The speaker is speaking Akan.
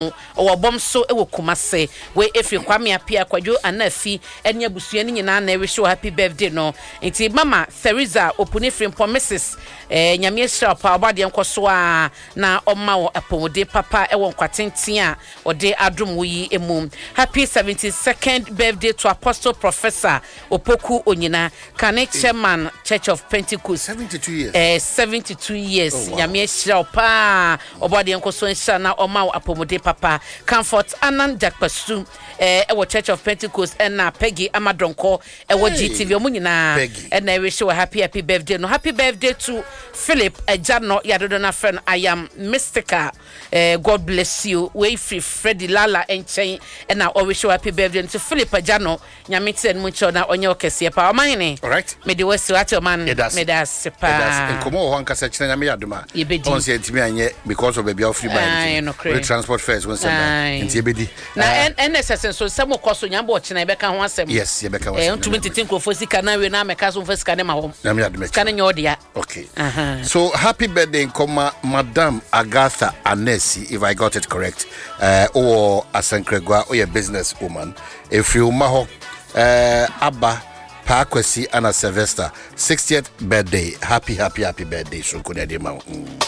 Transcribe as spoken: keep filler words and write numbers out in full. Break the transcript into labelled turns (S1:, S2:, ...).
S1: o bom so e wo Kumase we efi Kwame Apia Kwadwo Anafi enya busua ni nyina na wish happy birthday no nti mama Theresa opune free promises eh nyame ehira pa obade enkoso a na oma wo apode papa e won kwatenten a ode adom yi emu happy seventy-second birthday to Apostle Professor Opoku Onyina Kane Chairman Church of Pentecost
S2: seventy-two years
S1: eh seventy-two years oh, wow. Nyame ehira pa obade enkoso ehira na oma wo apode papa Comfort Anan Jakpasu eh e Church of Pentecost and na Peggy Amadonko e wo G T V omu nyina and na wish you a happy happy birthday no happy birthday to Philip Ejano Yadodo friend I am Mystica eh God bless you we free Freddy Lala enchen and na wish you a happy birthday to Philip Ejano nyame ten mucho na onye okese pa o man
S2: all right
S1: me de wasi ati o man me da sepa
S2: enkomo ho ankasa kire nyame yadoma on se ntimi anye because of baby free by the transport fares when say nti ebedi
S1: na N S S so some koso nyambo ochina ebeka ho asem
S2: yes ebeka ho
S1: asem eh ntumi titin krofo sika na we na meka so mfa ne ma ho
S2: nyame yadoma
S1: sika ne nyodia
S2: okay uh-huh. So happy birthday nkoma Madam Agatha Anesi if I got it correct uh or Asankregwa or your business woman if you ma ho uh Abba Pakwesi Anna Sylvester sixtieth birthday happy happy happy birthday so ko de ma